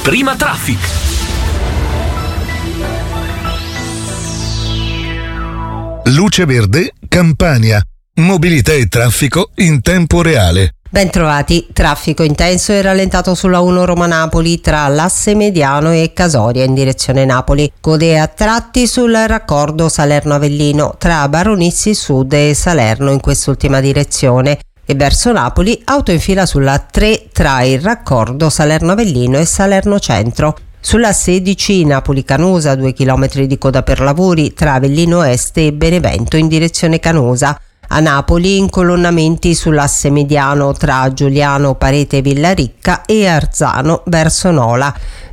Prima Traffic. Luce Verde, Campania. Mobilità e traffico in tempo reale. Bentrovati, traffico intenso e rallentato sulla 1 Roma-Napoli tra l'Asse Mediano e Casoria in direzione Napoli. Code a tratti sul raccordo Salerno-Avellino tra Baronissi Sud e Salerno in quest'ultima direzione. E verso Napoli auto in fila sulla 3 tra il raccordo Salerno-Avellino e Salerno Centro. Sulla 16 Napoli-Canosa 2 km di coda per lavori tra Avellino Est e Benevento in direzione Canosa. A Napoli incolonnamenti sull'asse mediano tra Giuliano Parete Villaricca e Arzano verso Nola.